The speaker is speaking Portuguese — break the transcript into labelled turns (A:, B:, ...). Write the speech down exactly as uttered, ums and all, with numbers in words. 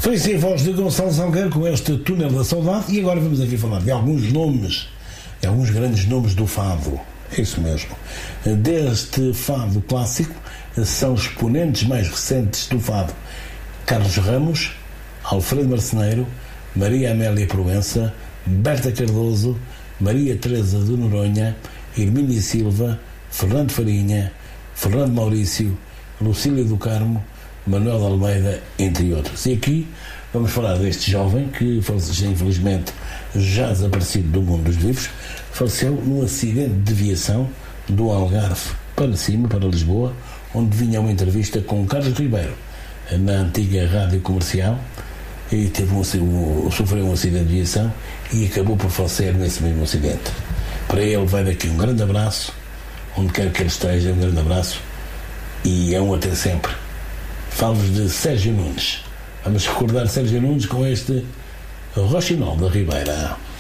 A: Foi sim a voz de Gonçalo Salgueiro com este Túnel da Saudade. E agora vamos aqui falar de alguns nomes, de alguns grandes nomes do fado. É isso mesmo. Deste fado clássico são exponentes mais recentes do fado: Carlos Ramos, Alfredo Marceneiro, Maria Amélia Proença, Berta Cardoso, Maria Teresa de Noronha, Hermínia Silva, Fernando Farinha, Fernando Maurício, Lucília do Carmo, Manuel de Almeida, entre outros. E aqui vamos falar deste jovem que faleceu, infelizmente, já desaparecido do mundo dos vivos. Faleceu num acidente de viação do Algarve para cima, para Lisboa, onde vinha uma entrevista com Carlos Ribeiro, na antiga rádio comercial, e teve um, um, sofreu um acidente de viação e acabou por falecer nesse mesmo acidente. Para ele vai daqui um grande abraço, onde quer que ele esteja, um grande abraço, e é um até sempre. Falo-vos de Sérgio Nunes. Vamos recordar Sérgio Nunes com este Rochinol da Ribeira.